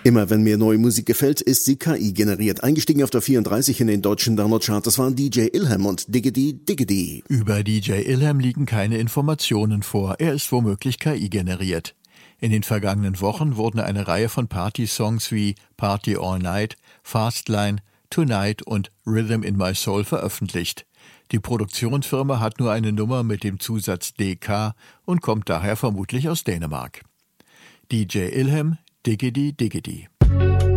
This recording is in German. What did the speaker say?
Immer wenn mir neue Musik gefällt, ist sie KI generiert. Eingestiegen auf der 34 in den deutschen Download-Charts, das waren DJ Ilham und Diggity Diggity. Über DJ Ilham liegen keine Informationen vor. Er ist womöglich KI generiert. In den vergangenen Wochen wurden eine Reihe von Party-Songs wie Party All Night, Fastline, Tonight und Rhythm in My Soul veröffentlicht. Die Produktionsfirma hat nur eine Nummer mit dem Zusatz DK und kommt daher vermutlich aus Dänemark. DJ Ilham, Diggity Diggity.